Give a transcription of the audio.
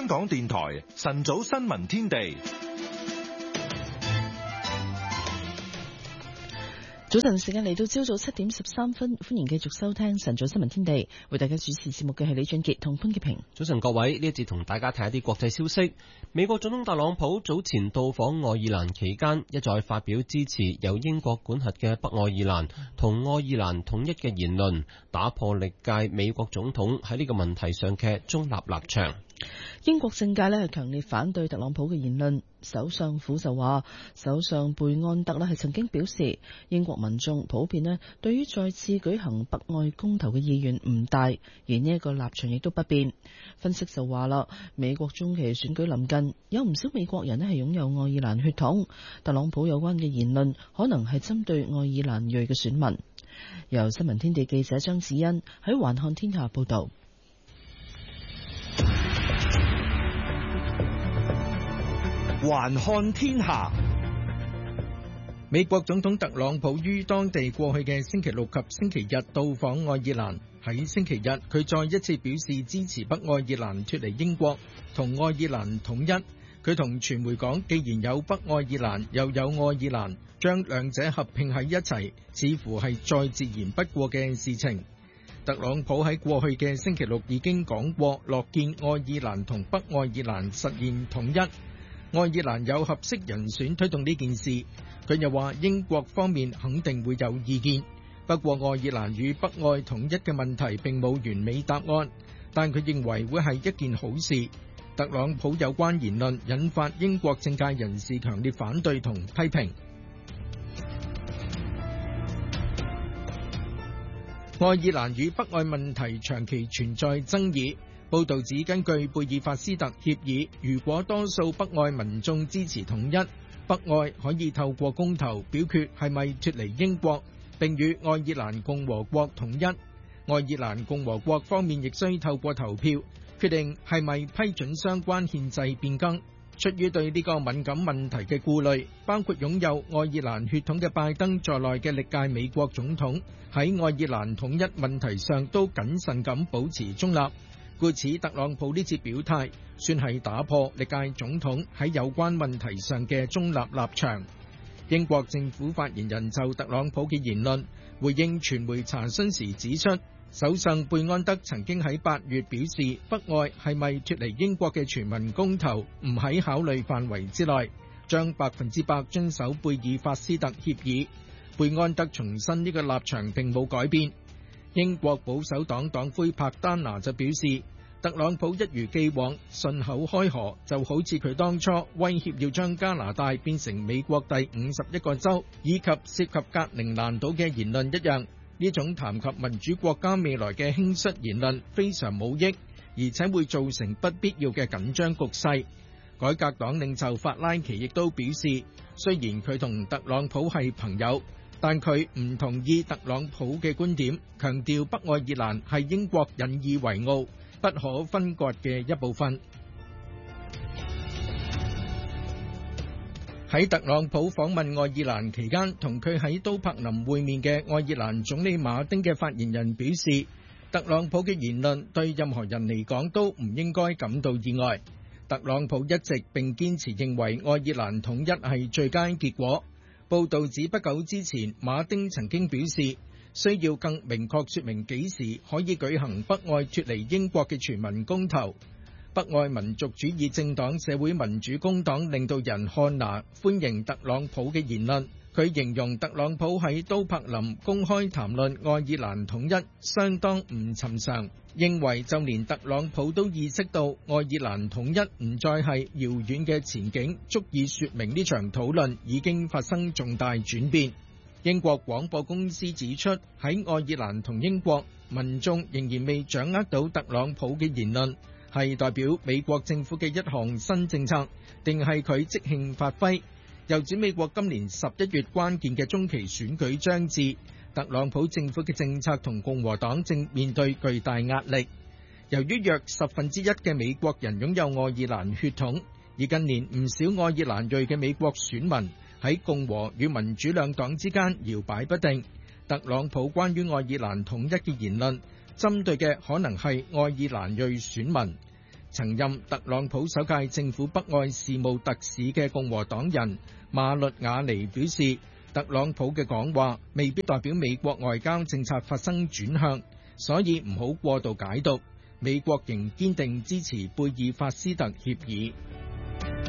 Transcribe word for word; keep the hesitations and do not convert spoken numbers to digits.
香港電台晨早新聞天地。 早晨時間嚟到朝早七點十三分，歡迎繼續收聽晨早新聞天地，為大家主持節目嘅係李俊傑同潘潔平。 早晨各位，呢一節同大家睇一啲國際消息。美國總統特朗普早前到訪愛爾蘭期間，一再發表支持由英國管轄嘅北愛爾蘭同愛爾蘭統一嘅言論，打破歷屆美國總統喺呢個問題上嘅中立立場。 英國政界呢係強烈反對特朗普嘅言論，首相府就話，首相貝安特呢係曾經表示，英國民眾普遍呢對於再次舉行北愛公投嘅意願唔大，而呢一個立場亦都不變。分析就話啦，美國中期選舉臨近，有唔少美國人呢係擁有愛爾蘭血統，特朗普有關嘅言論可能係針對愛爾蘭裔嘅選民。由新聞天地記者張子欣喺環看天下報道。 環看天下，美國總統特朗普於當地過去嘅星期六及星期日到訪愛爾蘭。喺星期日，佢再一次表示支持北愛爾蘭脫離英國，同愛爾蘭統一。佢同傳媒講，既然有北愛爾蘭，又有愛爾蘭，將兩者合併喺一齊，似乎係再自然不過嘅事情。特朗普喺過去嘅星期六已經講過，樂見愛爾蘭同北愛爾蘭實現統一。愛爾蘭有合適人選推動呢件事，佢又話英國方面肯定會有意見。不過愛爾蘭與北愛統一嘅問題並冇完美答案，但佢認為會係一件好事。特朗普有關言論引發英國政界人士強烈反對同批評。愛爾蘭與北愛問題長期存在爭議。報導指，根據貝爾法斯特協議，如果多數北愛民眾支持統一，北愛可以透過公投表決係咪脫離英國，並與愛爾蘭共和國統一。愛爾蘭共和國方面亦需透過投票決定係咪批准相關憲制變更。出於對呢個敏感問題嘅顧慮，包括擁有愛爾蘭血統嘅拜登在內嘅歷屆美國總統喺愛爾蘭統一問題上都謹慎咁保持中立。故此，特朗普呢次表態算係打破歷屆總統喺有關問題上嘅中立立場。英國政府發言人就特朗普嘅言論回應傳媒查詢時指出，首相貝安德曾經喺八月表示，北愛係咪脫離英國嘅全民公投唔喺考慮範圍之內，將百分之百遵守貝爾法斯特協議。貝安德重申呢個立場並冇改變。英國保守黨黨魁柏丹拿就表示，特朗普一如既往順口開河，就好似佢當初威脅要將加拿大變成美國第五十一個州，以及涉及格陵蘭島嘅言論一樣。呢種談及民主國家未來嘅輕率言論非常冇益，而且會造成不必要嘅緊張局勢。改革黨領袖法拉奇亦都表示，雖然佢同特朗普係朋友，但佢唔同意特朗普嘅觀點，強調北愛爾蘭係英國引以為傲、不可分割嘅一部分。喺特朗普訪問愛爾蘭期間，同佢喺都柏林會面嘅愛爾蘭總理馬丁嘅發言人表示，特朗普嘅言論對任何人嚟講都唔應該感到意外。特朗普一直並堅持認為愛爾蘭統一係最佳結果。報道指不久之前，馬丁曾經表示需要更明確説明幾時可以舉行北愛脫離英國嘅全民公投。北愛民族主義政黨社會民主工黨領導人漢娜歡迎特朗普嘅言論，佢形容特朗普喺都柏林公開談論愛爾蘭統一相當唔尋常，認為就連特朗普都意識到愛爾蘭統一唔再係遙遠嘅前景，足以説明呢場討論已經發生重大轉變。英國廣播公司指出，喺愛爾蘭同英國民眾仍然未掌握到特朗普嘅言論係代表美國政府嘅一項新政策，定係佢即興發揮。又指美國今年十一月關鍵嘅中期選舉將至，特朗普政府嘅政策同共和黨正面對巨大壓力。由於約十分之一嘅美國人擁有愛爾蘭血統，而近年唔少愛爾蘭裔嘅美國選民喺共和與民主兩黨之間搖擺不定，特朗普關於愛爾蘭統一嘅言論針對嘅可能係愛爾蘭裔選民。 曾任特朗普首屆政府北愛事務特使嘅共和黨人馬律亞尼表示，特朗普嘅講話未必代表美國外交政策發生轉向，所以唔好過度解讀。美國仍堅定支持貝爾法斯特協議。